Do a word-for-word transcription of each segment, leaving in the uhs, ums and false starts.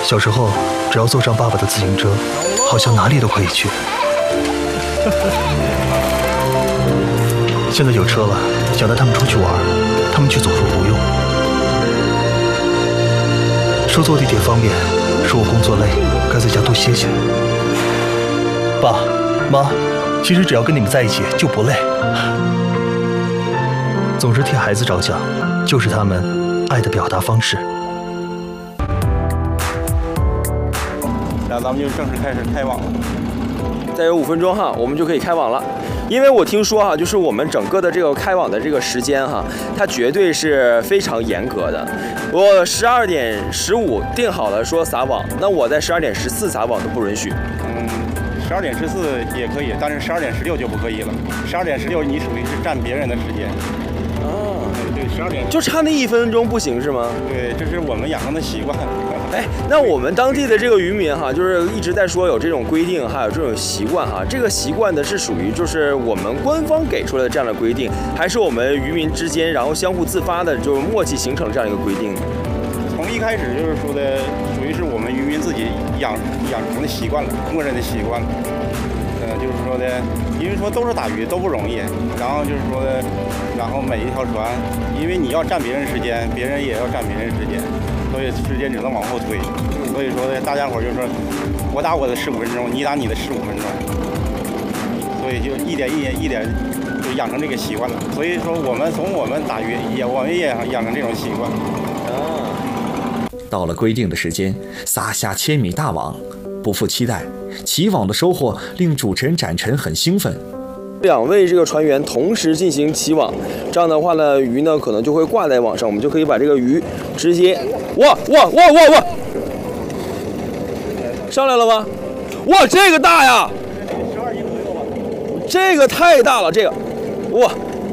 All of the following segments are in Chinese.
小时候，只要坐上爸爸的自行车，好像哪里都可以去。现在有车了，想带他们出去玩，他们却总说不用。说坐地铁方便，说我工作累，该在家多歇歇。爸妈，其实只要跟你们在一起就不累。总是替孩子着想，就是他们爱的表达方式。 然后咱们就正式开始开网了。 再有五分钟哈，我们就可以开网了。因为我听说哈，就是我们整个的这个开网的这个时间哈，它绝对是非常严格的。我十二点十五定好了说撒网，那我在十二点十四撒网都不允许。 嗯，十二点十四也可以，但是十二点十六就不可以了。十二点十六你属于是占别人的时间。 哦， 对对，十二点就差那一分钟不行是吗？ 对，这是我们养成的习惯。 哎，那我们当地的这个渔民哈，就是一直在说有这种规定，还有这种习惯哈。这个习惯呢是属于就是我们官方给出来的这样的规定，还是我们渔民之间然后相互自发的就是默契形成这样一个规定呢？ 从一开始就是说的，属于是我们渔民自己养养成的习惯了，默认的习惯了。呃，就是说的，因为说都是打鱼都不容易，然后就是说的，然后每一条船，因为你要占别人时间，别人也要占别人时间。所以时间只能往后推，所以说呢，大家伙就是说，我打我的十五分钟，你打你的十五分钟，所以就一点一点一点就养成这个习惯了。所以说我们从我们打鱼也我们也养成这种习惯。 啊， 到了规定的时间，撒下千米大网，不负期待，起网的收获令主持人展陈很兴奋。 两位这个船员同时进行起网，这样的话呢，鱼呢可能就会挂在网上，我们就可以把这个鱼直接，哇哇哇哇哇，上来了吗？哇，这个大呀！十二斤左右吧。这个太大了，这个，哇！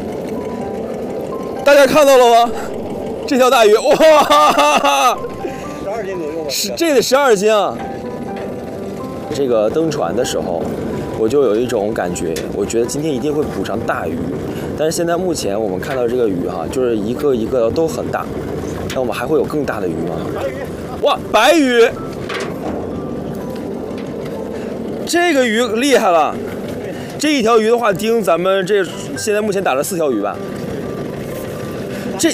大家看到了吗？这条大鱼，哇！ 十二斤左右吧。 是，这得十二斤啊！这个登船的时候，我就有一种感觉，我觉得今天一定会捕上大鱼，但是现在目前我们看到这个鱼哈，就是一个一个都很大，那我们还会有更大的鱼吗？哇，白鱼！这个鱼厉害了，这一条鱼的话盯咱们这现在目前打了四条鱼吧。这，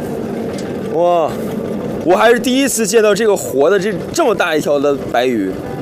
哇，我还是第一次见到这个活的这这么大一条的白鱼。